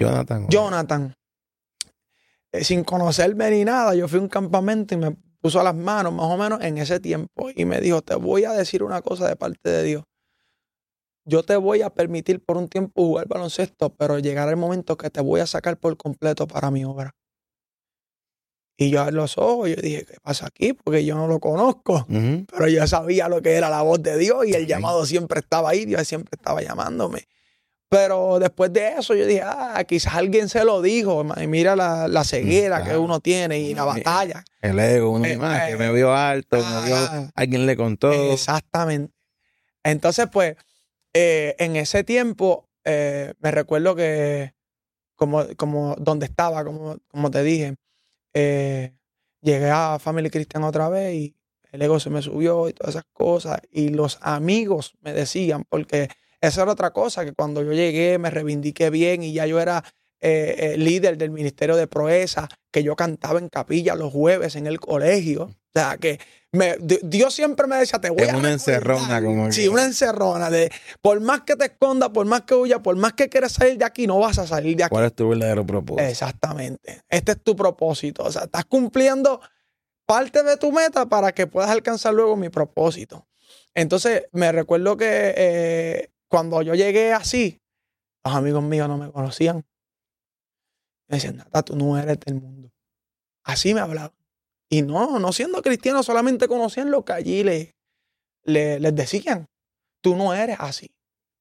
Jonathan. Jonathan. Sin conocerme ni nada, yo fui a un campamento y me puso las manos más o menos en ese tiempo y me dijo, te voy a decir una cosa de parte de Dios. Yo te voy a permitir por un tiempo jugar baloncesto, pero llegará el momento que te voy a sacar por completo para mi obra. Y yo a los ojos, yo dije, ¿qué pasa aquí? Porque yo no lo conozco. Pero yo sabía lo que era la voz de Dios y el llamado siempre estaba ahí, Dios siempre estaba llamándome. Pero después de eso yo dije, quizás alguien se lo dijo. Y mira la ceguera que uno tiene y la batalla. El ego, una imagen, que me vio alto, alguien le contó. Exactamente. Entonces, pues, en ese tiempo, me recuerdo que como donde estaba, como te dije, llegué a Family Christian otra vez y el ego se me subió y todas esas cosas. Y los amigos me decían, porque esa era otra cosa, que cuando yo llegué me reivindiqué bien y ya yo era líder del Ministerio de Proeza, que yo cantaba en capilla los jueves en el colegio. O sea, que Dios siempre me decía, te voy a una encerrona. Sí, una encerrona. Por más que te escondas, por más que huyas, por más que quieras salir de aquí, no vas a salir de aquí. ¿Cuál es tu verdadero propósito? Exactamente. Este es tu propósito. O sea, estás cumpliendo parte de tu meta para que puedas alcanzar luego mi propósito. Entonces, me recuerdo que cuando yo llegué así, los amigos míos no me conocían. Me decían, Nata, tú no eres del mundo. Así me hablaban. Y no siendo cristiano, solamente conocían lo que allí les decían. Tú no eres así.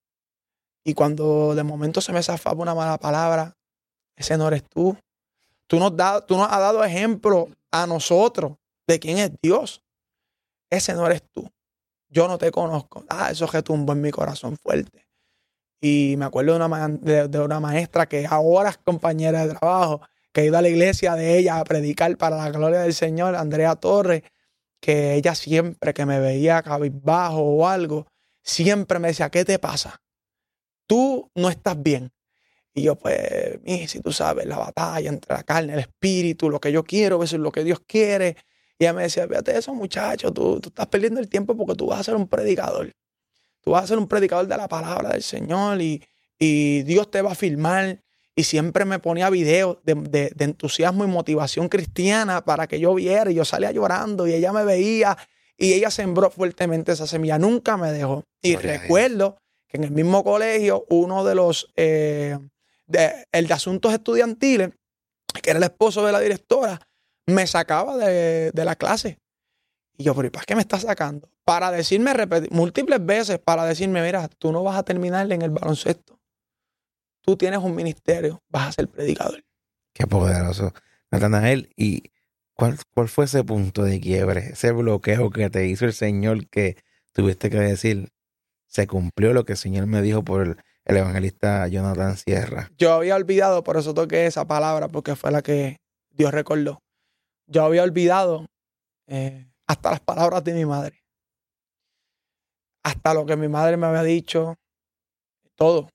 Y cuando de momento se me zafaba una mala palabra, ese no eres tú. Tú nos has dado ejemplo a nosotros de quién es Dios. Ese no eres tú. Yo no te conozco. Eso retumbó en mi corazón fuerte. Y me acuerdo de una maestra que ahora es compañera de trabajo, que ha ido a la iglesia de ella a predicar para la gloria del Señor, Andrea Torres, que ella siempre que me veía cabizbajo o algo, siempre me decía, ¿qué te pasa? Tú no estás bien. Y yo, pues, si tú sabes, la batalla entre la carne y el espíritu, lo que yo quiero, eso es lo que Dios quiere. Y ella me decía, fíjate eso, muchacho, tú estás perdiendo el tiempo porque tú vas a ser un predicador. Tú vas a ser un predicador de la palabra del Señor y Dios te va a firmar. Y siempre me ponía videos de entusiasmo y motivación cristiana para que yo viera. Y yo salía llorando y ella me veía y ella sembró fuertemente esa semilla. Nunca me dejó. Y recuerdo que en el mismo colegio, uno de los, el de asuntos estudiantiles, que era el esposo de la directora, me sacaba de la clase. Y yo, pero ¿para qué me estás sacando? Para decirme múltiples veces, para decirme, mira, tú no vas a terminar en el baloncesto. Tú tienes un ministerio, vas a ser predicador. Qué poderoso. Natanael, ¿y cuál fue ese punto de quiebre, ese bloqueo que te hizo el Señor que tuviste que decir, se cumplió lo que el Señor me dijo por el evangelista Jonathan Sierra? Yo había olvidado, por eso toqué esa palabra, porque fue la que Dios recordó. Yo había olvidado hasta las palabras de mi madre. Hasta lo que mi madre me había dicho, todo.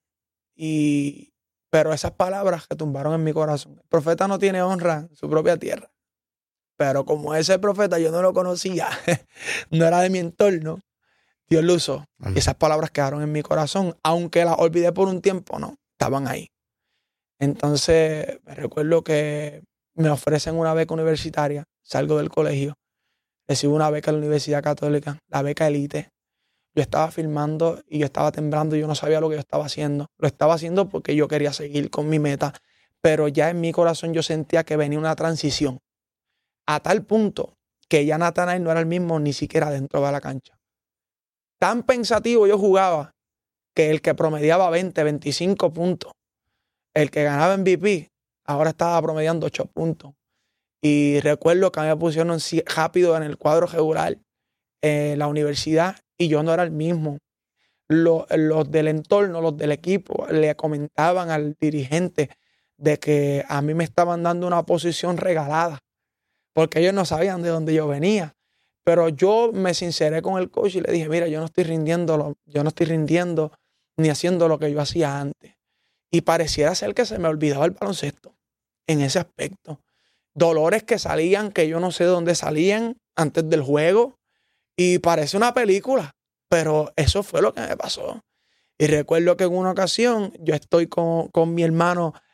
Pero esas palabras que tumbaron en mi corazón. El profeta no tiene honra en su propia tierra. Pero como ese profeta yo no lo conocía, no era de mi entorno, Dios lo usó. Y esas palabras quedaron en mi corazón. Aunque las olvidé por un tiempo, no, estaban ahí. Entonces, me recuerdo que me ofrecen una beca universitaria. Salgo del colegio. Recibo una beca en la Universidad Católica, la beca Elite. Yo estaba filmando y yo estaba temblando y yo no sabía lo que yo estaba haciendo. Lo estaba haciendo porque yo quería seguir con mi meta, pero ya en mi corazón yo sentía que venía una transición a tal punto que ya Natanael no era el mismo ni siquiera dentro de la cancha. Tan pensativo yo jugaba que el que promediaba 20, 25 puntos, el que ganaba MVP, ahora estaba promediando 8 puntos. Y recuerdo que me pusieron rápido en el cuadro regular en la universidad y yo no era el mismo. Los del entorno, los del equipo, le comentaban al dirigente de que a mí me estaban dando una posición regalada porque ellos no sabían de dónde yo venía. Pero yo me sinceré con el coach y le dije, mira, yo no estoy rindiendo ni haciendo lo que yo hacía antes. Y pareciera ser que se me olvidaba el baloncesto en ese aspecto. Dolores que salían, que yo no sé de dónde salían antes del juego. Y parece una película, pero eso fue lo que me pasó. Y recuerdo que en una ocasión yo estoy con mi hermano